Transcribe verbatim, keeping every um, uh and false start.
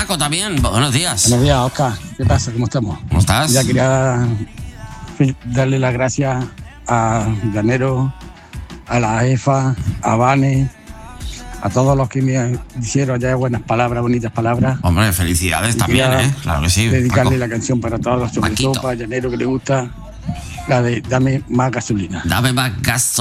Paco también, buenos días. Buenos días, Oscar. ¿Qué pasa? ¿Cómo estamos? ¿Cómo estás? Ya quería darle las gracias a Llanero, a la EFA, a Vane, a todos los que me hicieron ya buenas palabras, bonitas palabras. Hombre, felicidades Y también, quería ¿eh? Claro que sí. dedicarle Paco. la canción para todos, sobre Paquito. todo para Llanero, que le gusta, la de Dame más gasolina. Dame más gasolina.